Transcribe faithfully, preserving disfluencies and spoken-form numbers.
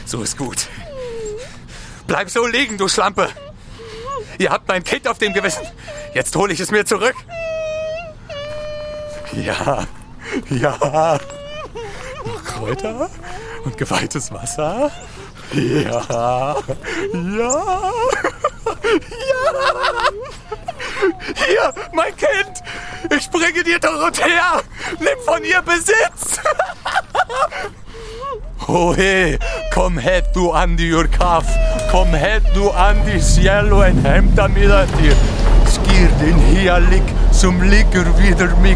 So ist gut. Bleib so liegen, du Schlampe. Ihr habt mein Kind auf dem Gewissen. Jetzt hole ich es mir zurück. Ja, ja. Noch Kräuter und geweihtes Wasser. Ja, ja, ja. Hier, mein Kind. Ich bringe dir Dorothea. Nimm von ihr Besitz. Ohe, kom het du an die Urkaf. Kom het du an die cielo en hämta mida dir. Skir din hialik som ligger vidare mig.